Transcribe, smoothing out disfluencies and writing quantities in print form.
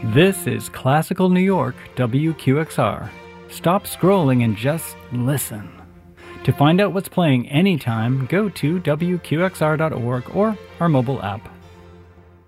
This is Classical New York WQXR. Stop scrolling and just listen. To find out what's playing anytime, go to WQXR.org or our mobile app.